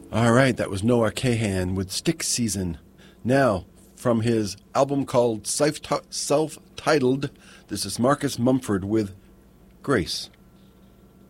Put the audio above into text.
All right, that was Noah Kahan with Stick Season. Now, from his album called Self-Titled, this is Marcus Mumford with Grace.